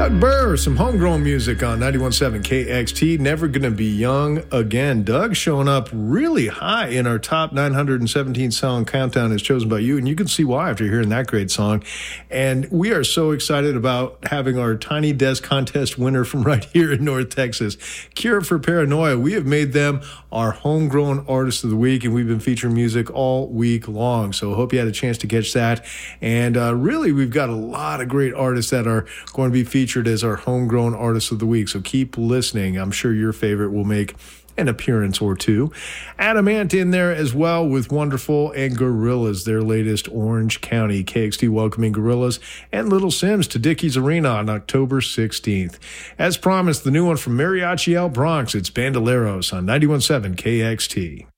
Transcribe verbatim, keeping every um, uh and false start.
Doug Burr, some homegrown music on ninety-one point seven K X T. Never Gonna Be Young Again. Doug showing up really high in our top nine hundred seventeen song countdown as chosen by you, and you can see why after hearing that great song. And we are so excited about having our Tiny Desk Contest winner from right here in North Texas, Cure for Paranoia. We have made them our homegrown artist of the week, and we've been featuring music all week long. So hope you had a chance to catch that. And uh, really, we've got a lot of great artists that are going to be featured as our homegrown artist of the week. So keep listening. I'm sure your favorite will make an appearance or two. Adamant in there as well with Wonderful, and Gorillaz, their latest Orange County. K X T welcoming Gorillaz and Little Sims to Dickies Arena on October sixteenth. As promised, the new one from Mariachi El Bronx, it's Bandoleros on ninety-one point seven K X T.